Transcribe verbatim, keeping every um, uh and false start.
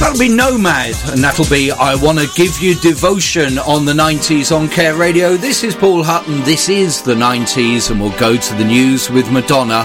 That'll be Nomad, and that'll be I Wanna Give You Devotion on the nineties on Care Radio. This is Paul Hutton, this is the nineties, and we'll go to the news with Madonna.